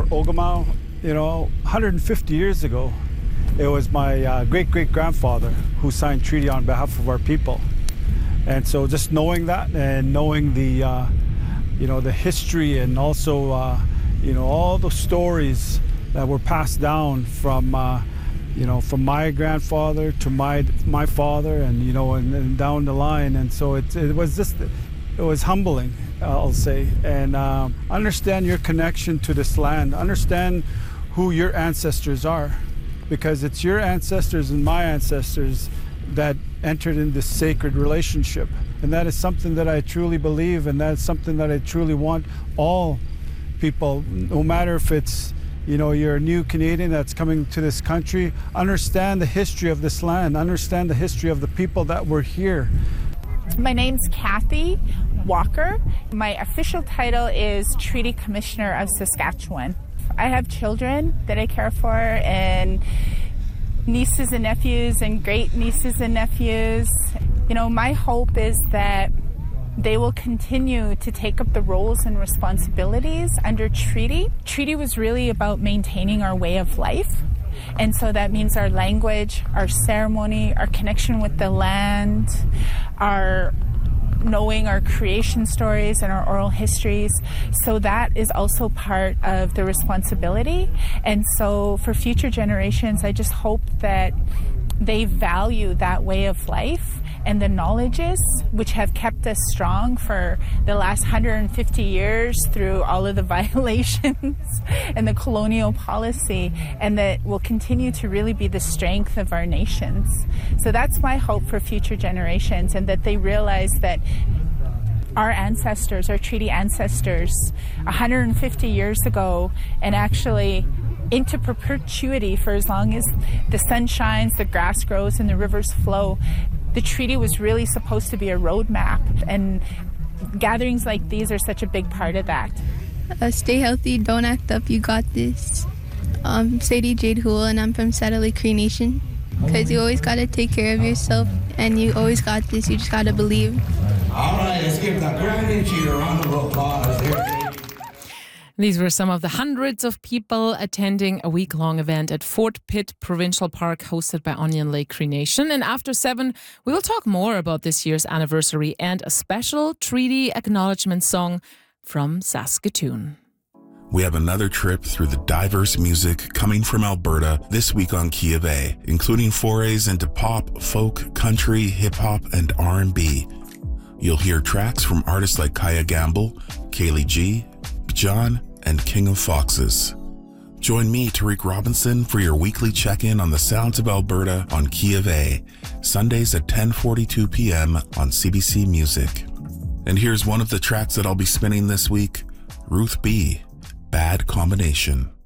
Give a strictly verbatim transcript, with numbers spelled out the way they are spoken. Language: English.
Ogama, you know, one hundred fifty years ago, it was my uh, great-great-grandfather who signed treaty on behalf of our people. And so just knowing that and knowing the, uh, you know, the history and also, uh, you know, all the stories that were passed down from, uh, you know, from my grandfather to my my father, and you know, and, and down the line. And so it it was just, it was humbling, I'll say. And um, understand your connection to this land. Understand who your ancestors are, because it's your ancestors and my ancestors that entered in this sacred relationship. And that is something that I truly believe, and that is something that I truly want all people, no matter if it's, you know, you're a new Canadian that's coming to this country, understand the history of this land, understand the history of the people that were here. My name's Kathy Walker. My official title is Treaty Commissioner of Saskatchewan. I have children that I care for, and nieces and nephews and great nieces and nephews. You know, my hope is that they will continue to take up the roles and responsibilities under treaty. Treaty was really about maintaining our way of life. And so that means our language, our ceremony, our connection with the land, our knowing our creation stories and our oral histories. So that is also part of the responsibility. And so for future generations, I just hope that they value that way of life and the knowledges which have kept us strong for the last one hundred fifty years through all of the violations and the colonial policy, and that will continue to really be the strength of our nations. So that's my hope for future generations, and that they realize that our ancestors, our treaty ancestors, one hundred fifty years ago, and actually into perpetuity for as long as the sun shines, the grass grows, and the rivers flow, the treaty was really supposed to be a roadmap, and gatherings like these are such a big part of that. Uh, stay healthy, don't act up, you got this. Um, Sadie Jade Hool, and I'm from Saddle Lake Cree Nation. Because you always got to take care of yourself, and you always got this, you just got to believe. All right, let's give the Grand Cheater a round of applause here. These were some of the hundreds of people attending a week-long event at Fort Pitt Provincial Park hosted by Onion Lake Cree Nation. And after seven, we will talk more about this year's anniversary and a special treaty acknowledgement song from Saskatoon. We have another trip through the diverse music coming from Alberta this week on Key of A, including forays into pop, folk, country, hip-hop, and R and B. You'll hear tracks from artists like Kaya Gamble, Kaylee G, John, and King of Foxes. Join me, Tariq Robinson, for your weekly check-in on the sounds of Alberta on Key of A, Sundays at ten forty-two p.m. on C B C Music. And here's one of the tracks that I'll be spinning this week, Ruth B., Bad Combination.